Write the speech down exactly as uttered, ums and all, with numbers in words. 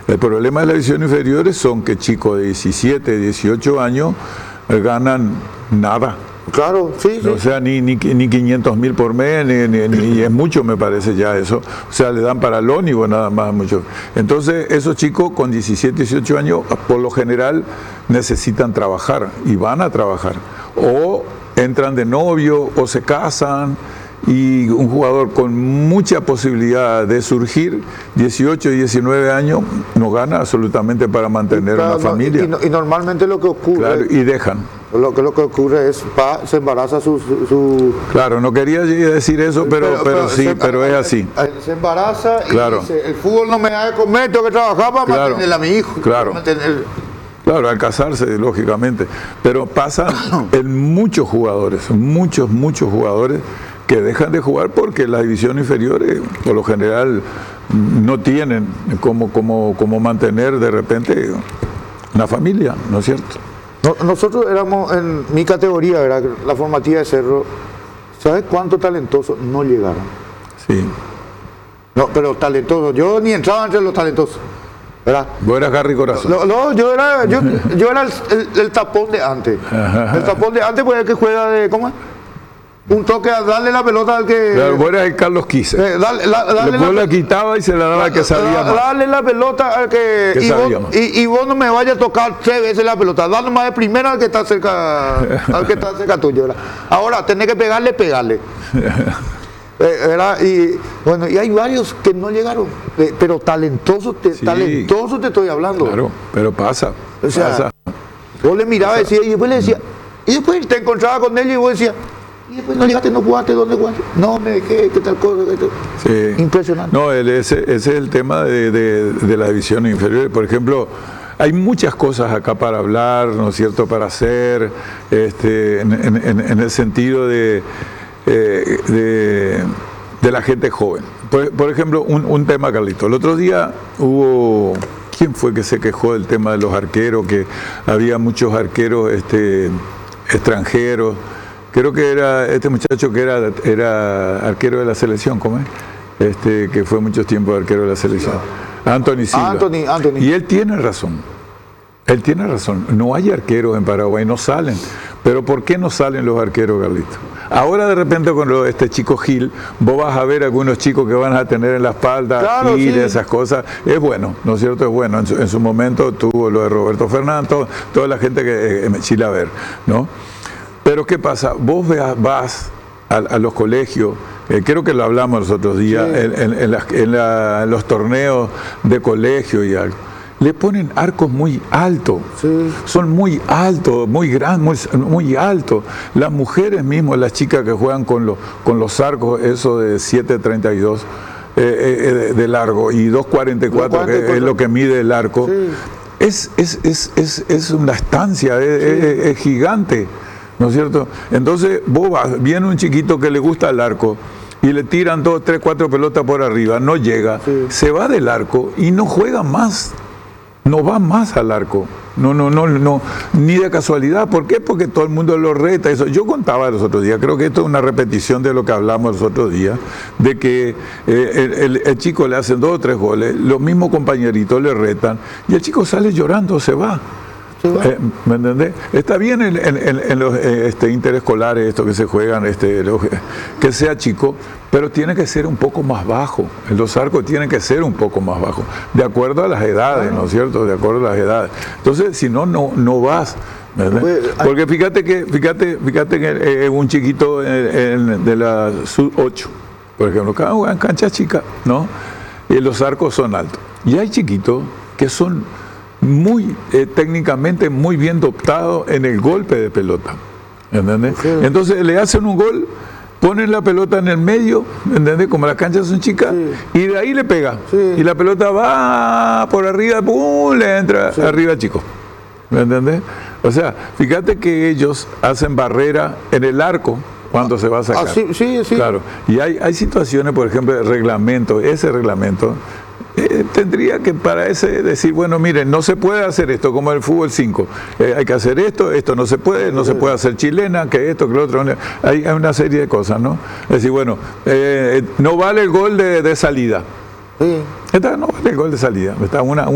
El problema de las divisiones inferiores son que chicos de diecisiete, dieciocho años ganan nada. Claro, sí, sí. O sea, ni, ni, ni quinientos mil por mes, ni, ni, ni es mucho, me parece ya eso. O sea, le dan para el ónibus nada más, mucho. Entonces, esos chicos con diecisiete, dieciocho años, por lo general, necesitan trabajar y van a trabajar. O entran de novio o se casan. Y un jugador con mucha posibilidad de surgir, dieciocho, diecinueve años, no gana absolutamente para mantener claro, una familia. Y, y, y normalmente lo que ocurre... Claro, y dejan. Lo que, lo que ocurre es, pa, se embaraza su, su, su... Claro, no quería decir eso, pero, pero, pero, pero sí, se, pero es así. Se embaraza y claro. dice, el fútbol no me da de comer, tengo que trabajar para claro. mantener a mi hijo. Claro. Mantener... Claro, al casarse, lógicamente. Pero pasa en muchos jugadores, muchos, muchos jugadores que dejan de jugar porque las divisiones inferiores, por lo general, no tienen cómo, cómo, cómo mantener de repente una familia, ¿no es cierto? Nosotros éramos en mi categoría, ¿verdad? La formativa de Cerro, ¿sabes cuántos talentosos no llegaron? Sí. No, pero talentosos, yo ni entraba entre los talentosos, ¿verdad? Vos eras Harry Corazón. No, no yo era, yo, yo era el, el, el tapón de antes. El tapón de antes pues el que juega de, ¿cómo es? Un toque a darle la pelota al que... Claro, vos eras el Carlos Quise. Eh, dale, la, dale Después la, la quitaba y se la daba al que sabía más. Dale la pelota al que... que y, sabía vos, más. Y, y vos no me vayas a tocar tres veces la pelota. Dale más de primera al que está cerca, al que está cerca tuyo, ¿verdad? Ahora, tenés que pegarle, pegarle. eh, ¿verdad? Y bueno, y hay varios que no llegaron. Eh, pero talentosos te, sí, talentosos te estoy hablando. Claro, pero pasa. O sea, pasa. Vos le mirabas y decía, y después le decía... Y después te encontraba con él y vos decías... Y después no llegaste, no jugaste, ¿dónde jugaste? No, me dejé, ¿qué tal cosa? Qué tal? Sí. Impresionante. No, el, ese, ese es el tema de, de, de la división inferior. Por ejemplo, hay muchas cosas acá para hablar, ¿no es cierto?, para hacer, este, en, en, en el sentido de, eh, de, de la gente joven. Por, por ejemplo, un, un tema, Carlito. El otro día hubo... ¿Quién fue que se quejó del tema de los arqueros? Que había muchos arqueros este, extranjeros. Creo que era este muchacho que era, era arquero de la selección, ¿cómo es? Este, que fue mucho tiempo arquero de la selección. Anthony Silva. Anthony, Anthony. Y él tiene razón. Él tiene razón. No hay arqueros en Paraguay, no salen. Pero ¿por qué no salen los arqueros, Carlito? Ahora de repente con lo, este chico Gil, vos vas a ver algunos chicos que van a tener en la espalda, claro, Gil, sí. esas cosas. Es bueno, ¿no es cierto? Es bueno. En su, en su momento tuvo lo de Roberto Fernández, todo, toda la gente que en Chile a ver, ¿no? Pero ¿qué pasa? Vos veas, vas a, a los colegios, eh, creo que lo hablamos los otros días, sí. en, en, en, las, en, la, en los torneos de colegio y algo. Le ponen arcos muy altos, sí. Son muy altos, muy grandes, muy, muy altos. Las mujeres mismas, las chicas que juegan con, lo, con los arcos, eso de siete treinta y dos eh, eh, de largo y dos cuarenta y cuatro, que es lo que mide el arco, sí. es, es, es, es, es una estancia, es, sí. es, es gigante. ¿No es cierto? Entonces, vos vas, viene un chiquito que le gusta el arco y le tiran dos, tres, cuatro pelotas por arriba, no llega, sí. Se va del arco y no juega más, no va más al arco, no, no, no, no, ni de casualidad. ¿Por qué? Porque todo el mundo lo reta. Eso. Yo contaba los otros días, creo que esto es una repetición de lo que hablamos los otros días, de que eh, el, el, el chico le hacen dos o tres goles, los mismos compañeritos le retan y el chico sale llorando, se va. Eh, ¿Me entendés? Está bien en, en, en, en los eh, este, interescolares, esto que se juegan, este, los, que sea chico, pero tiene que ser un poco más bajo. Los arcos tienen que ser un poco más bajos, de acuerdo a las edades, ¿no es cierto? De acuerdo a las edades. Entonces, si no, no, no vas. ¿Verdad? Porque fíjate que, fíjate, fíjate que eh, un chiquito en, en, de la sub ocho, por ejemplo, cada uno en cancha chica, ¿no? Y los arcos son altos. Y hay chiquitos que son muy eh, técnicamente muy bien dotados en el golpe de pelota, ¿entendés? Okay. Entonces le hacen un gol, ponen la pelota en el medio, ¿entendés? Como las canchas son chicas, sí. Y de ahí le pega, sí. Y la pelota va por arriba, ¡pum!, le entra, sí. Arriba al chico, ¿me entendés? O sea, fíjate que ellos hacen barrera en el arco cuando se va a sacar. Ah, sí, sí, sí. Claro. Y hay, hay situaciones, por ejemplo, el reglamento, ese reglamento, eh, tendría que para ese decir, bueno, miren, no se puede hacer esto, como el fútbol cinco, eh, hay que hacer esto, esto no se puede, no se puede hacer chilena, que esto, que lo otro, hay, hay una serie de cosas, ¿no? Es decir, bueno, eh, no vale el gol de, de salida. Sí. Esta no vale el gol de salida, está una